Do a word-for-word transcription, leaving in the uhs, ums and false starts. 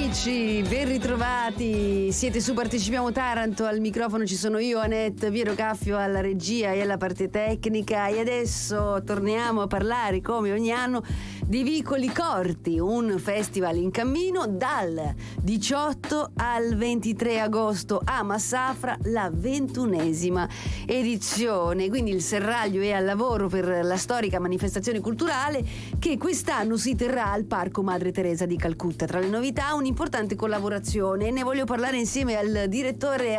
amici, ben ritrovati. Siete su Partecipiamo Taranto, al microfono ci sono io, Annette, Piero Caffio alla regia e alla parte tecnica, e adesso torniamo a parlare come ogni anno di Vicoli Corti, un festival in cammino dal diciotto al ventitré agosto a Massafra, la ventunesima edizione. Quindi il serraglio è al lavoro per la storica manifestazione culturale che quest'anno si terrà al Parco Madre Teresa di Calcutta. Tra le novità un'importante collaborazione, e ne voglio parlare insieme al direttore